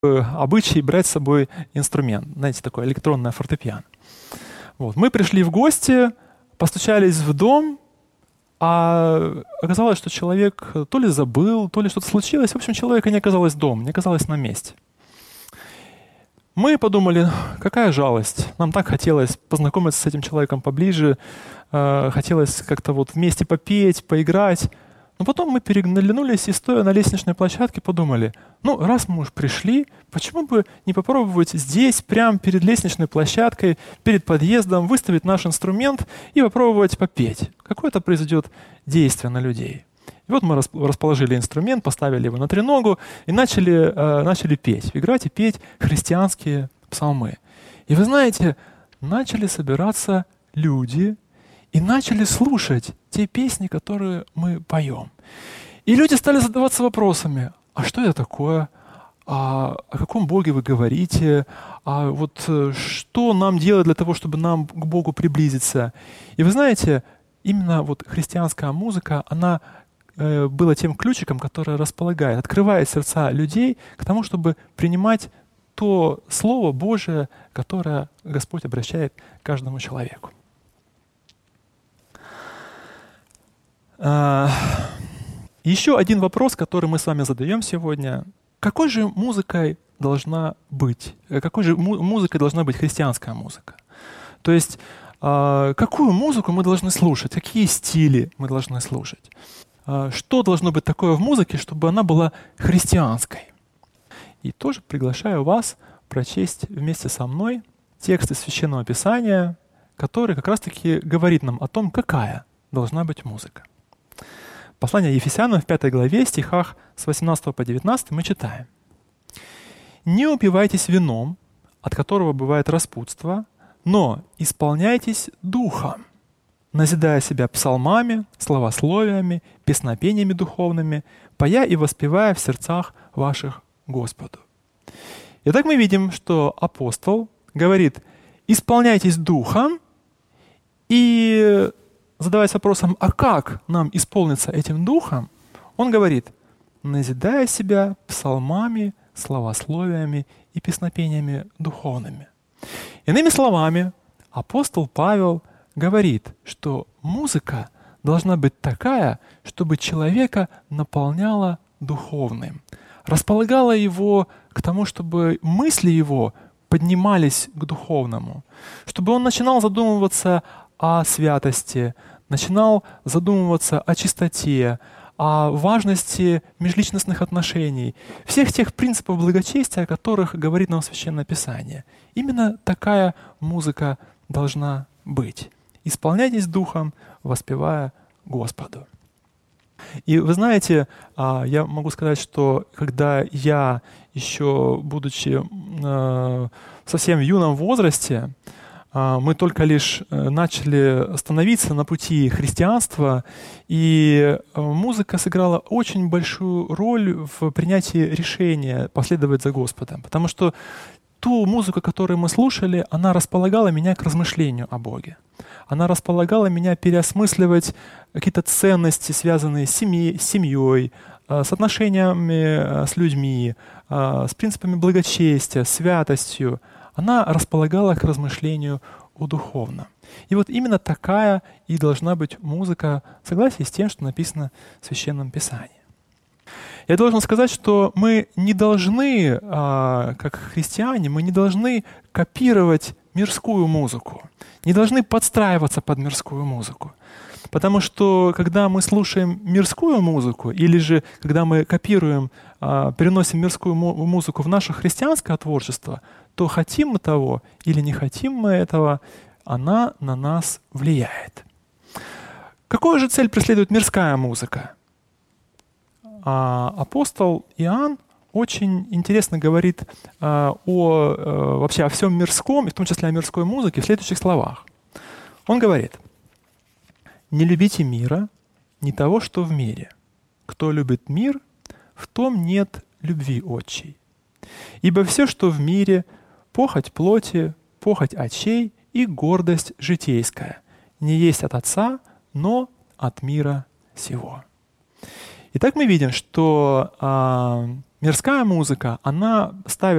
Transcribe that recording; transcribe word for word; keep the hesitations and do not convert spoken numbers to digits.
обычай брать с собой инструмент, знаете, такое электронное фортепиано. Вот. Мы пришли в гости, постучались в дом, а оказалось, что человек то ли забыл, то ли что-то случилось. В общем, человека не оказалось дома, не оказалось на месте. Мы подумали, какая жалость. Нам так хотелось познакомиться с этим человеком поближе, хотелось как-то вот вместе попеть, поиграть. Но потом мы переглянулись и, стоя на лестничной площадке, подумали, ну, раз мы уж пришли, почему бы не попробовать здесь, прямо перед лестничной площадкой, перед подъездом, выставить наш инструмент и попробовать попеть. Какое-то произойдет действие на людей. И вот мы расположили инструмент, поставили его на треногу и начали, э, начали петь, играть и петь христианские псалмы. И вы знаете, начали собираться люди, и начали слушать те песни, которые мы поем. И люди стали задаваться вопросами, а что это такое? А, о каком Боге вы говорите? А вот что нам делать для того, чтобы нам к Богу приблизиться? И вы знаете, именно вот христианская музыка, она э, была тем ключиком, который располагает, открывает сердца людей к тому, чтобы принимать то Слово Божие, которое Господь обращает к каждому человеку. Еще один вопрос, который мы с вами задаем сегодня. Какой же музыкой должна быть? Какой же му- музыкой должна быть христианская музыка? То есть, э, какую музыку мы должны слушать? Какие стили мы должны слушать? Э, что должно быть такое в музыке, чтобы она была христианской? И тоже приглашаю вас прочесть вместе со мной тексты Священного Писания, который как раз-таки говорит нам о том, какая должна быть музыка. Послание Ефесянам в пятой главе, стихах с восемнадцатого по девятнадцатый мы читаем. «Не упивайтесь вином, от которого бывает распутство, но исполняйтесь духом, назидая себя псалмами, словословиями, песнопениями духовными, поя и воспевая в сердцах ваших Господу». Итак, мы видим, что апостол говорит, исполняйтесь духом, и задаваясь вопросом, а как нам исполниться этим духом, он говорит, назидая себя псалмами, словословиями и песнопениями духовными. Иными словами, апостол Павел говорит, что музыка должна быть такая, чтобы человека наполняла духовным, располагала его к тому, чтобы мысли его поднимались к духовному, чтобы он начинал задумываться о святости, начинал задумываться о чистоте, о важности межличностных отношений, всех тех принципов благочестия, о которых говорит нам Священное Писание. Именно такая музыка должна быть. Исполняйтесь духом, воспевая Господу. И вы знаете, я могу сказать, что когда я еще, будучи совсем в юном возрасте, мы только лишь начали становиться на пути христианства, и музыка сыграла очень большую роль в принятии решения последовать за Господом. Потому что ту музыку, которую мы слушали, она располагала меня к размышлению о Боге. Она располагала меня переосмысливать какие-то ценности, связанные с семьей, с семьей, с отношениями с людьми, с принципами благочестия, святостью. Она располагала к размышлению о духовном. И вот именно такая и должна быть музыка в согласии с тем, что написано в Священном Писании. Я должен сказать, что мы не должны, как христиане, мы не должны копировать мирскую музыку, не должны подстраиваться под мирскую музыку. Потому что когда мы слушаем мирскую музыку, или же когда мы копируем, переносим мирскую музыку в наше христианское творчество, то хотим мы того или не хотим мы этого, она на нас влияет. Какую же цель преследует мирская музыка? А, апостол Иоанн очень интересно говорит а, о, а, вообще о всем мирском, и в том числе о мирской музыке, в следующих словах. Он говорит, «Не любите мира, ни того, что в мире. Кто любит мир, в том нет любви отчей. Ибо все, что в мире, похоть плоти, похоть очей и гордость житейская, не есть от Отца, но от мира сего». Итак, мы видим, что а, Мирская музыка, она ставит